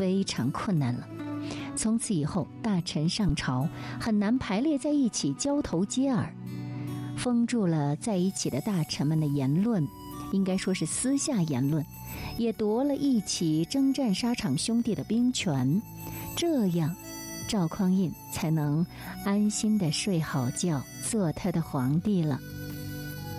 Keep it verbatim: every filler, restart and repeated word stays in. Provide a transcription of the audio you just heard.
非常困难了。从此以后，大臣上朝很难排列在一起交头接耳，封住了在一起的大臣们的言论，应该说是私下言论，也夺了一起征战沙场兄弟的兵权。这样赵匡胤才能安心地睡好觉，做他的皇帝了。